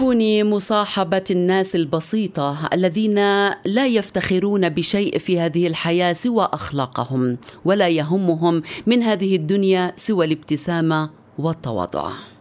يعجبني مصاحبة الناس البسيطة الذين لا يفتخرون بشيء في هذه الحياة سوى أخلاقهم، ولا يهمهم من هذه الدنيا سوى الابتسامة والتواضع.